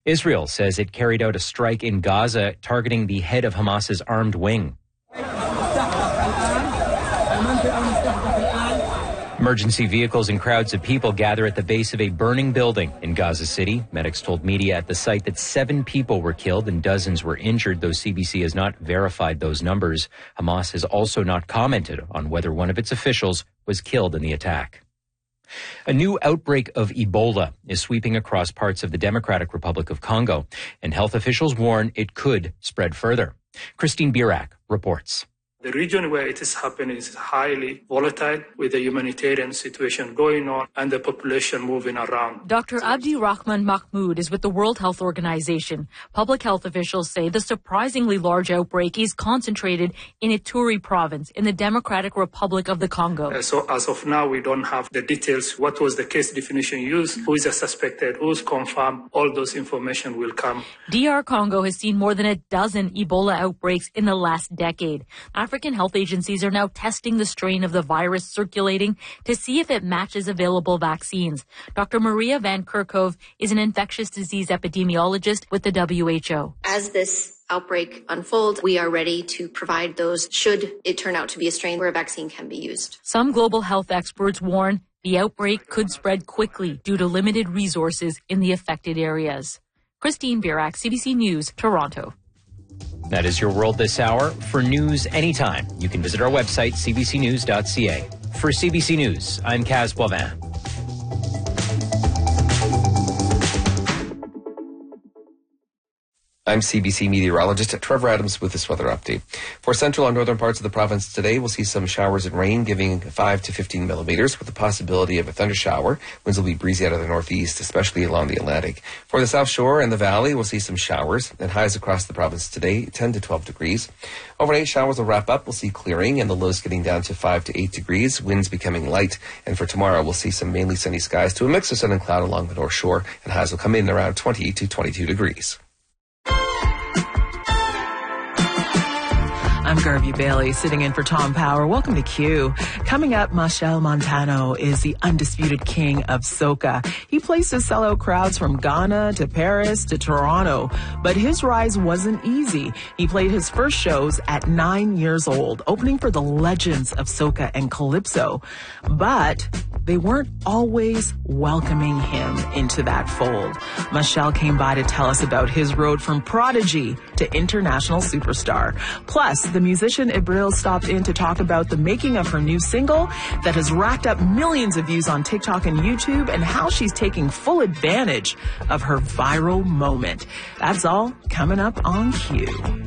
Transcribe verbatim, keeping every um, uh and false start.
Israel says it carried out a strike in Gaza targeting the head of Hamas's armed wing. Emergency vehicles and crowds of people gather at the base of a burning building in Gaza City. Medics told media at the site that seven people were killed and dozens were injured, though C B C has not verified those numbers. Hamas has also not commented on whether one of its officials was killed in the attack. A new outbreak of Ebola is sweeping across parts of the Democratic Republic of Congo, and health officials warn it could spread further. Christine Birak reports. The region where it is happening is highly volatile, with the humanitarian situation going on and the population moving around. Doctor Abdi Rahman Mahmoud is with the World Health Organization. Public health officials say the surprisingly large outbreak is concentrated in Ituri province in the Democratic Republic of the Congo. Uh, so as of now, we don't have the details. What was the case definition used? Who is a suspected? Who's confirmed? All those information will come. D R Congo has seen more than a dozen Ebola outbreaks in the last decade. African health agencies are now testing the strain of the virus circulating to see if it matches available vaccines. Doctor Maria Van Kerkhove is an infectious disease epidemiologist with the W H O. As this outbreak unfolds, we are ready to provide those should it turn out to be a strain where a vaccine can be used. Some global health experts warn the outbreak could spread quickly due to limited resources in the affected areas. Christine Birak, C B C News, Toronto. That is your world this hour. For news anytime, you can visit our website, c b c news dot c a. For C B C News, I'm Kaz Boivin. I'm C B C meteorologist Trevor Adams with this weather update. For central and northern parts of the province today, we'll see some showers and rain, giving five to fifteen millimeters with the possibility of a thunder shower. Winds will be breezy out of the northeast, especially along the Atlantic. For the South Shore and the Valley, we'll see some showers and highs across the province today, ten to twelve degrees. Overnight showers will wrap up. We'll see clearing and the lows getting down to five to eight degrees, winds becoming light. And for tomorrow, we'll see some mainly sunny skies to a mix of sun and cloud along the North Shore, and highs will come in around twenty to twenty-two degrees. I'm Garvey Bailey, sitting in for Tom Power. Welcome to Q. Coming up, Machel Montano is the undisputed king of soca. He placed to sell out crowds from Ghana to Paris to Toronto, but his rise wasn't easy. He played his first shows at nine years old, opening for the legends of soca and calypso. But they weren't always welcoming him into that fold. Machel came by to tell us about his road from prodigy to international superstar. Plus, the musician Ibril stopped in to talk about the making of her new single that has racked up millions of views on TikTok and YouTube, and how she's taking full advantage of her viral moment. That's all coming up on Q.